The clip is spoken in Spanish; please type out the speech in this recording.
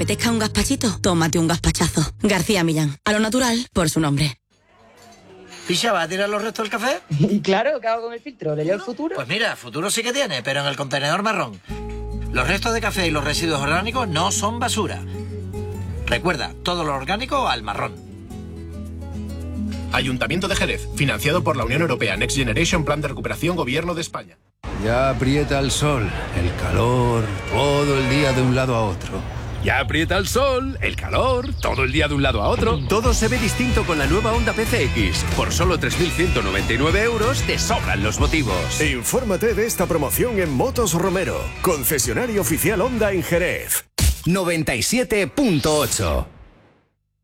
apetezca un gazpachito, tómate un gazpachazo. García Millán, a lo natural, por su nombre. Picha, ¿va a tirar los restos del café? Y claro, ¿qué hago con el filtro? ¿Le llevo el futuro? Pues mira, futuro sí que tiene, pero en el contenedor marrón. Los restos de café y los residuos orgánicos no son basura. Recuerda, todo lo orgánico al marrón. Ayuntamiento de Jerez, financiado por la Unión Europea, Next Generation, Plan de Recuperación, Gobierno de España. Ya aprieta el sol, el calor, todo el día de un lado a otro. Ya aprieta el sol, el calor, todo el día de un lado a otro. Todo se ve distinto con la nueva Honda PCX. Por solo 3.199 euros te sobran los motivos. Infórmate de esta promoción en Motos Romero, concesionario oficial Honda en Jerez. 97.8